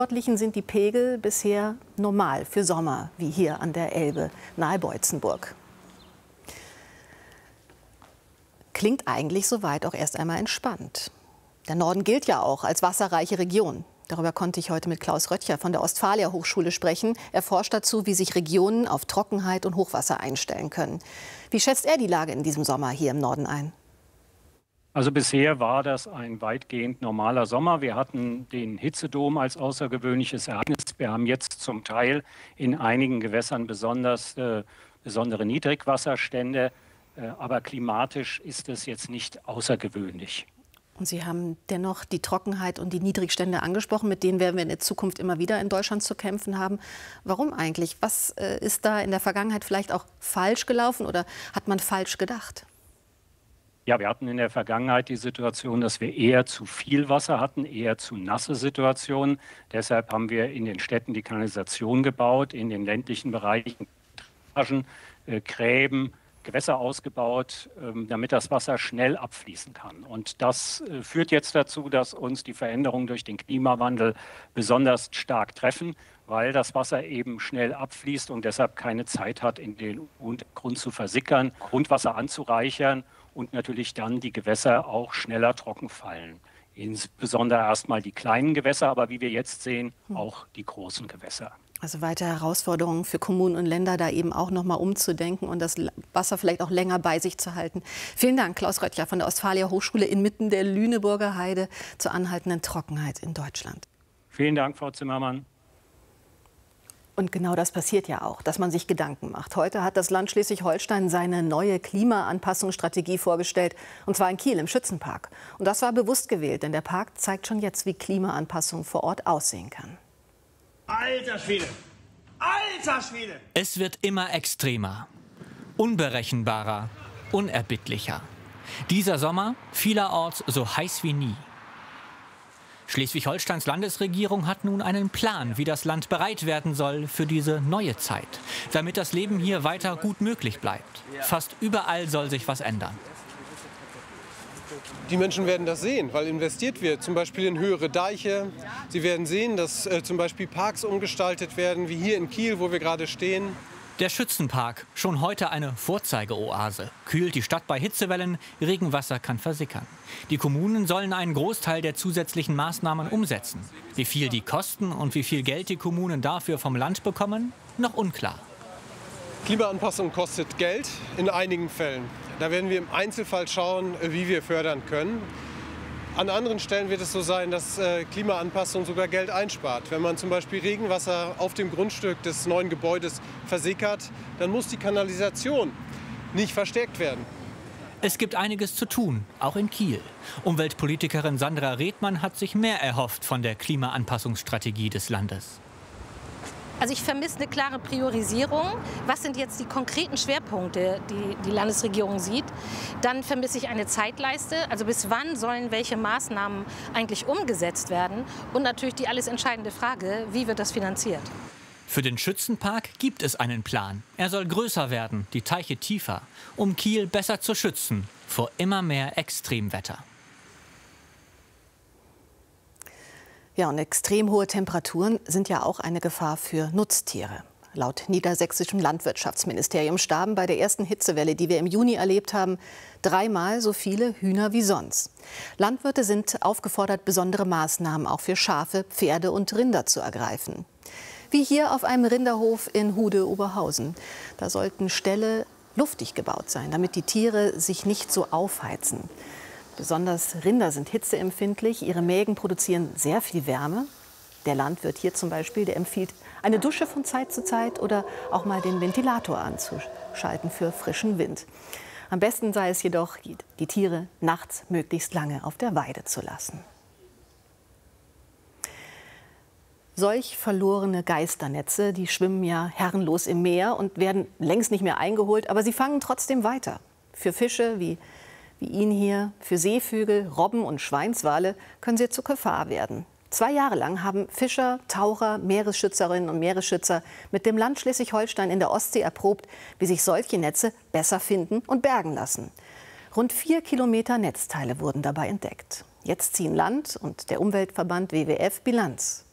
Sportlichen sind die Pegel bisher normal für Sommer, wie hier an der Elbe nahe Boitzenburg. Klingt eigentlich soweit auch erst einmal entspannt. Der Norden gilt ja auch als wasserreiche Region. Darüber konnte ich heute mit Klaus Röttcher von der Ostfalia Hochschule sprechen. Er forscht dazu, wie sich Regionen auf Trockenheit und Hochwasser einstellen können. Wie schätzt er die Lage in diesem Sommer hier im Norden ein? Also bisher war das ein weitgehend normaler Sommer. Wir hatten den Hitzedom als außergewöhnliches Ereignis. Wir haben jetzt zum Teil in einigen Gewässern besondere Niedrigwasserstände. Aber klimatisch ist es jetzt nicht außergewöhnlich. Und Sie haben dennoch die Trockenheit und die Niedrigstände angesprochen. Mit denen werden wir in der Zukunft immer wieder in Deutschland zu kämpfen haben. Warum eigentlich? Was ist da in der Vergangenheit vielleicht auch falsch gelaufen oder hat man falsch gedacht? Ja, wir hatten in der Vergangenheit die Situation, dass wir eher zu viel Wasser hatten, eher zu nasse Situationen. Deshalb haben wir in den Städten die Kanalisation gebaut, in den ländlichen Bereichen Gräben, Gewässer ausgebaut, damit das Wasser schnell abfließen kann. Und das führt jetzt dazu, dass uns die Veränderungen durch den Klimawandel besonders stark treffen, weil das Wasser eben schnell abfließt und deshalb keine Zeit hat, in den Untergrund zu versickern, Grundwasser anzureichern und natürlich dann die Gewässer auch schneller trocken fallen. Insbesondere erstmal die kleinen Gewässer, aber wie wir jetzt sehen, auch die großen Gewässer. Also weitere Herausforderungen für Kommunen und Länder, da eben auch noch mal umzudenken und das Wasser vielleicht auch länger bei sich zu halten. Vielen Dank, Klaus Röttcher von der Ostfalia Hochschule inmitten der Lüneburger Heide zur anhaltenden Trockenheit in Deutschland. Vielen Dank, Frau Zimmermann. Und genau das passiert ja auch, dass man sich Gedanken macht. Heute hat das Land Schleswig-Holstein seine neue Klimaanpassungsstrategie vorgestellt, und zwar in Kiel im Schützenpark. Und das war bewusst gewählt, denn der Park zeigt schon jetzt, wie Klimaanpassung vor Ort aussehen kann. Alter Schwede! Alter Schwede! Es wird immer extremer, unberechenbarer, unerbittlicher. Dieser Sommer vielerorts so heiß wie nie. Schleswig-Holsteins Landesregierung hat nun einen Plan, wie das Land bereit werden soll für diese neue Zeit, damit das Leben hier weiter gut möglich bleibt. Fast überall soll sich was ändern. Die Menschen werden das sehen, weil investiert wird, zum Beispiel in höhere Deiche. Sie werden sehen, dass zum Beispiel Parks umgestaltet werden, wie hier in Kiel, wo wir gerade stehen. Der Schützenpark, schon heute eine Vorzeigeoase, kühlt die Stadt bei Hitzewellen, Regenwasser kann versickern. Die Kommunen sollen einen Großteil der zusätzlichen Maßnahmen umsetzen. Wie viel die kosten und wie viel Geld die Kommunen dafür vom Land bekommen, noch unklar. Klimaanpassung kostet Geld in einigen Fällen. Da werden wir im Einzelfall schauen, wie wir fördern können. An anderen Stellen wird es so sein, dass Klimaanpassung sogar Geld einspart. Wenn man zum Beispiel Regenwasser auf dem Grundstück des neuen Gebäudes versickert, dann muss die Kanalisation nicht verstärkt werden. Es gibt einiges zu tun, auch in Kiel. Umweltpolitikerin Sandra Redmann hat sich mehr erhofft von der Klimaanpassungsstrategie des Landes. Also ich vermisse eine klare Priorisierung. Was sind jetzt die konkreten Schwerpunkte, die die Landesregierung sieht? Dann vermisse ich eine Zeitleiste. Also bis wann sollen welche Maßnahmen eigentlich umgesetzt werden? Und natürlich die alles entscheidende Frage, wie wird das finanziert? Für den Schützenpark gibt es einen Plan. Er soll größer werden, die Teiche tiefer, um Kiel besser zu schützen vor immer mehr Extremwetter. Ja, und extrem hohe Temperaturen sind ja auch eine Gefahr für Nutztiere. Laut niedersächsischem Landwirtschaftsministerium starben bei der ersten Hitzewelle, die wir im Juni erlebt haben, 3-mal so viele Hühner wie sonst. Landwirte sind aufgefordert, besondere Maßnahmen auch für Schafe, Pferde und Rinder zu ergreifen. Wie hier auf einem Rinderhof in Hude-Oberhausen. Da sollten Ställe luftig gebaut sein, damit die Tiere sich nicht so aufheizen. Besonders Rinder sind hitzeempfindlich, ihre Mägen produzieren sehr viel Wärme. Der Landwirt hier zum Beispiel, der empfiehlt, eine Dusche von Zeit zu Zeit oder auch mal den Ventilator anzuschalten für frischen Wind. Am besten sei es jedoch, die Tiere nachts möglichst lange auf der Weide zu lassen. Solch verlorene Geisternetze, die schwimmen ja herrenlos im Meer und werden längst nicht mehr eingeholt, aber sie fangen trotzdem weiter. Für Fische wie ihn hier, für Seevögel, Robben und Schweinswale können sie zur Gefahr werden. 2 Jahre lang haben Fischer, Taucher, Meeresschützerinnen und Meeresschützer mit dem Land Schleswig-Holstein in der Ostsee erprobt, wie sich solche Netze besser finden und bergen lassen. Rund 4 Kilometer Netzteile wurden dabei entdeckt. Jetzt ziehen Land und der Umweltverband WWF Bilanz.